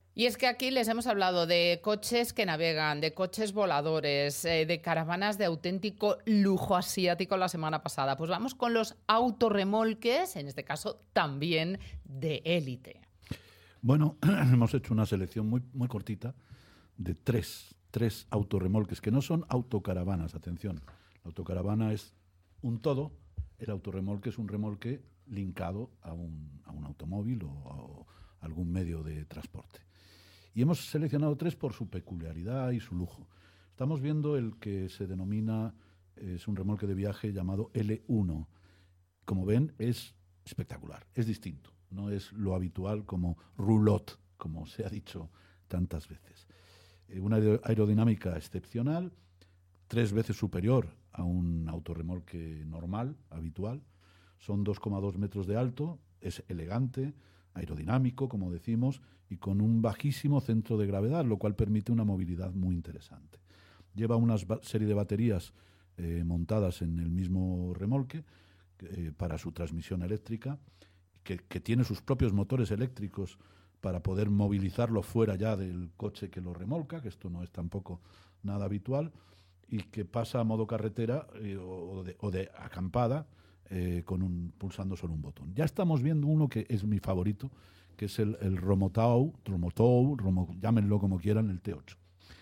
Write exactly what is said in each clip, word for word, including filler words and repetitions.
Y es que aquí les hemos hablado de coches que navegan, de coches voladores, eh, de caravanas de auténtico lujo asiático la semana pasada. Pues vamos con los autorremolques, en este caso también de élite. Bueno, hemos hecho una selección muy, muy cortita de tres, tres autorremolques, que no son autocaravanas, atención. La autocaravana es un todo, el autorremolque es un remolque linkado a un, a un automóvil o a algún medio de transporte. Y hemos seleccionado tres por su peculiaridad y su lujo. Estamos viendo el que se denomina, es un remolque de viaje llamado L uno. Como ven, es espectacular, es distinto. No es lo habitual como roulotte, como se ha dicho tantas veces. Eh, una aerodinámica excepcional, tres veces superior a un autorremolque normal, habitual. Son dos coma dos metros de alto, es elegante, aerodinámico, como decimos, y con un bajísimo centro de gravedad, lo cual permite una movilidad muy interesante. Lleva una serie de baterías eh, montadas en el mismo remolque eh, para su transmisión eléctrica, que, que tiene sus propios motores eléctricos para poder movilizarlo fuera ya del coche que lo remolca, que esto no es tampoco nada habitual, y que pasa a modo carretera eh, o, de, o de acampada, Eh, con un, pulsando solo un botón. Ya estamos viendo uno que es mi favorito, que es el, el Romotou, Romotou, Romo, llámenlo como quieran, el T ocho.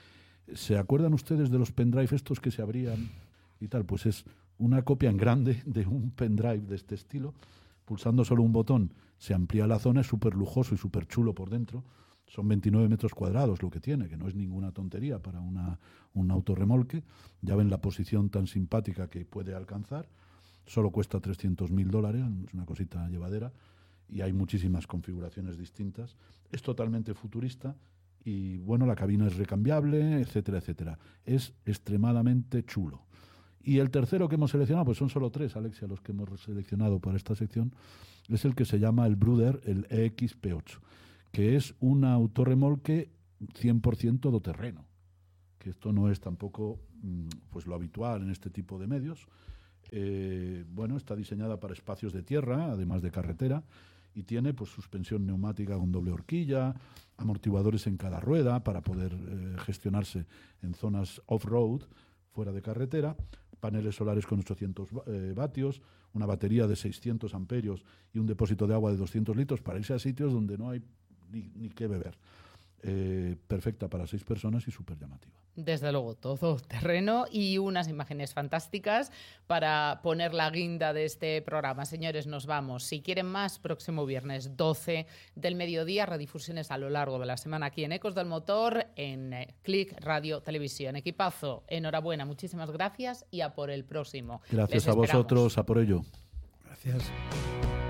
¿Se acuerdan ustedes de los pendrive estos que se abrían y tal? Pues es una copia en grande de un pendrive de este estilo. Pulsando solo un botón se amplía la zona, es súper lujoso y súper chulo por dentro. Son veintinueve metros cuadrados lo que tiene, que no es ninguna tontería para una, un autorremolque. Ya ven la posición tan simpática que puede alcanzar. Solo cuesta trescientos mil dólares, es una cosita llevadera, y hay muchísimas configuraciones distintas. Es totalmente futurista y, bueno, la cabina es recambiable, etcétera, etcétera. Es extremadamente chulo. Y el tercero que hemos seleccionado, pues son solo tres, Alexia, los que hemos seleccionado para esta sección, es el que se llama el Bruder, el E X P ocho, que es un autorremolque cien por ciento todoterreno, que esto no es tampoco pues lo habitual en este tipo de medios. Eh, bueno, está diseñada para espacios de tierra, además de carretera, y tiene pues suspensión neumática con doble horquilla, amortiguadores en cada rueda para poder eh, gestionarse en zonas off-road, fuera de carretera, paneles solares con ochocientos eh, vatios, una batería de seiscientos amperios y un depósito de agua de doscientos litros para irse a sitios donde no hay ni, ni qué beber. Eh, perfecta para seis personas y súper llamativa. Desde luego, todo terreno y unas imágenes fantásticas para poner la guinda de este programa. Señores, nos vamos. Si quieren más, próximo viernes doce del mediodía, redifusiones a lo largo de la semana aquí en Ecos del Motor, en eh, Click Radio Televisión. Equipazo, enhorabuena, muchísimas gracias y a por el próximo. Gracias a vosotros, a por ello. Gracias.